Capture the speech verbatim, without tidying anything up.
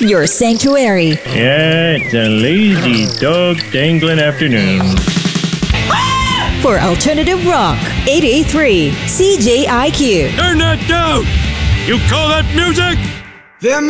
your sanctuary. Yeah, it's a lazy dog dangling afternoon. For alternative rock, eight eighty-three C J I Q. Turn that down! You call that music? Them